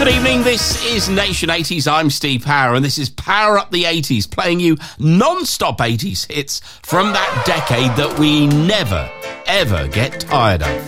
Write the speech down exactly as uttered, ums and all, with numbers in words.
Good evening, this is Nation eighties. I'm Steve Power, and this is Power Up the eighties, playing you non-stop eighties hits from that decade that we never, ever get tired of.